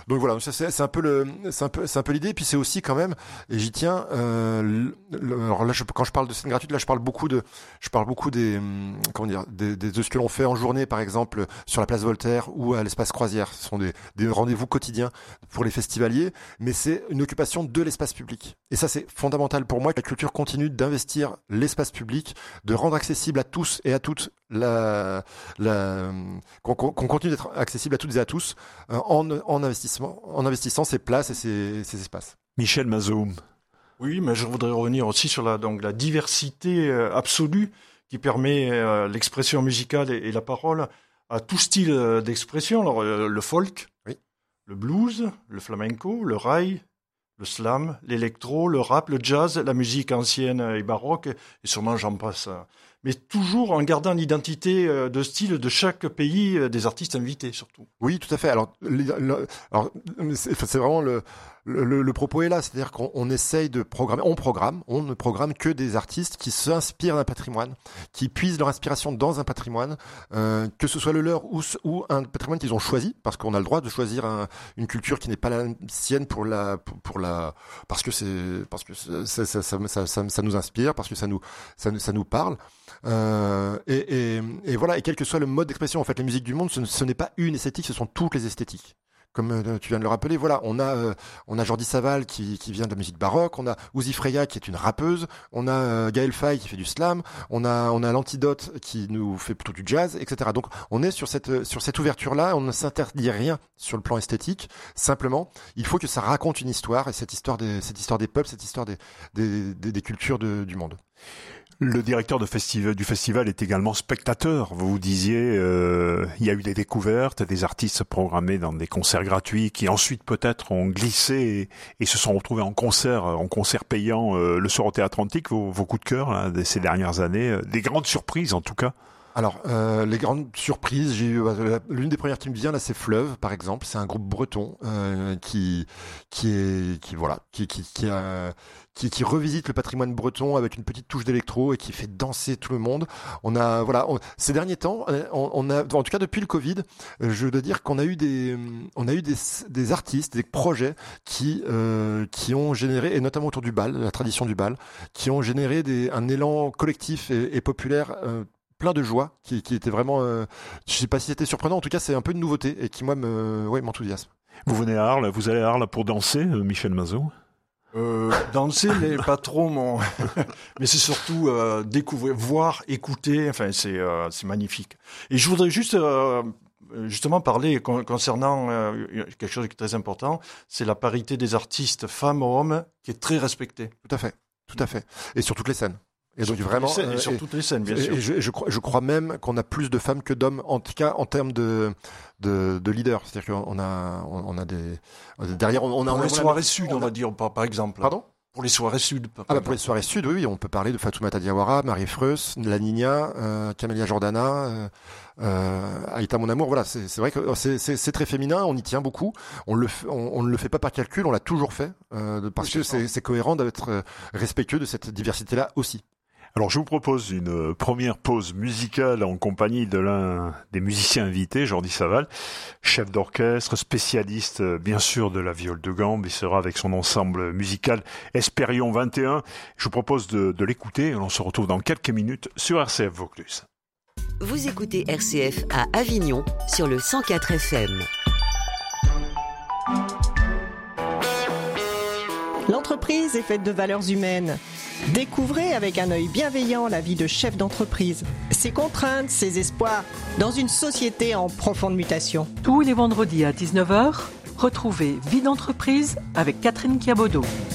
Donc voilà, c'est un peu l'idée. Puis c'est aussi quand même, et j'y tiens. Alors là, quand je parle de scène gratuite, là je parle beaucoup de ce que l'on fait en journée, par exemple sur la place Voltaire ou à l'espace Croisière. Ce sont des rendez-vous quotidiens pour les festivaliers, mais c'est une occupation de l'espace public. Et ça, c'est fondamental pour moi que la culture continue d'investir l'espace public, de rendre accessible à tous et à toutes qu'on continue d'être accessible à toutes et à tous en investissant ces places et ces espaces. Michel Mazot. Oui, mais je voudrais revenir aussi sur la diversité absolue qui permet l'expression musicale et la parole à tout style d'expression. Alors, le folk, oui. Le blues, le flamenco, le raï, le slam, l'électro, le rap, le jazz, la musique ancienne et baroque, et sûrement j'en passe. Mais toujours en gardant l'identité de style de chaque pays, des artistes invités surtout. Oui, tout à fait. Alors c'est vraiment le propos est là, c'est-à-dire qu'on essaye de programmer, on ne programme que des artistes qui s'inspirent d'un patrimoine, qui puisent leur inspiration dans un patrimoine, que ce soit le leur ou un patrimoine qu'ils ont choisi, parce qu'on a le droit de choisir une culture qui n'est pas la sienne parce que ça nous inspire, parce que ça nous parle. Et voilà, et quel que soit le mode d'expression, en fait, la musique du monde, ce n'est pas une esthétique, ce sont toutes les esthétiques. Comme tu viens de le rappeler, voilà, on a Jordi Savall qui vient de la musique baroque, on a Uzi Freya qui est une rappeuse, on a Gaël Faye qui fait du slam, on a l'Antidote qui nous fait plutôt du jazz, etc. Donc on est sur cette ouverture-là, on ne s'interdit rien sur le plan esthétique. Simplement, il faut que ça raconte une histoire, et cette histoire des peuples, cette histoire des cultures du monde. Le directeur du festival est également spectateur. Vous disiez, il y a eu des découvertes, des artistes programmés dans des concerts gratuits qui ensuite peut-être ont glissé et se sont retrouvés en concert payant le soir au Théâtre Antique. Vos coups de cœur là, de ces dernières années, des grandes surprises en tout cas. Alors, les grandes surprises, j'ai eu l'une des premières qui me vient là, c'est Fleuve, par exemple. C'est un groupe breton qui revisite le patrimoine breton avec une petite touche d'électro et qui fait danser tout le monde. Ces derniers temps, on a, en tout cas depuis le Covid, je dois dire qu'on a eu des artistes, des projets qui ont généré, et notamment autour du bal, la tradition du bal, qui ont généré un élan collectif et populaire. Plein de joie qui était vraiment je sais pas si c'était surprenant, en tout cas c'est un peu une nouveauté et qui moi m'enthousiasme. Vous venez à Arles, vous allez à Arles pour danser, Michel Mazot? Danser mais pas trop mais c'est surtout découvrir, voir, écouter, enfin c'est magnifique. Et je voudrais juste justement parler concernant quelque chose qui est très important, c'est la parité des artistes femmes-hommes qui est très respectée. Tout à fait. Et sur toutes les scènes. Et donc vraiment, sur toutes les scènes, bien sûr. Et je crois même qu'on a plus de femmes que d'hommes, en tout cas en termes de leaders. C'est-à-dire qu'on a des derrière, on a les soirées sud, on va dire par exemple. Pardon? Pour les soirées sud. Pour les soirées sud, oui, on peut parler de Fatoumata Diawara, Marie Freus, La Nina, Camélia Jordana, Aïta Mon Amour. Voilà, c'est vrai que c'est très féminin, on y tient beaucoup. On ne le fait pas par calcul, on l'a toujours fait parce que c'est cohérent d'être respectueux de cette diversité-là aussi. Alors je vous propose une première pause musicale en compagnie de l'un des musiciens invités, Jordi Savall, chef d'orchestre, spécialiste bien sûr de la viole de gambe. Il sera avec son ensemble musical Espérion 21. Je vous propose de l'écouter et on se retrouve dans quelques minutes sur RCF Vaucluse. Vous écoutez RCF à Avignon sur le 104 FM. L'entreprise est faite de valeurs humaines. Découvrez avec un œil bienveillant la vie de chef d'entreprise, ses contraintes, ses espoirs, dans une société en profonde mutation. Tous les vendredis à 19h, retrouvez Vie d'entreprise avec Catherine Kiabodo.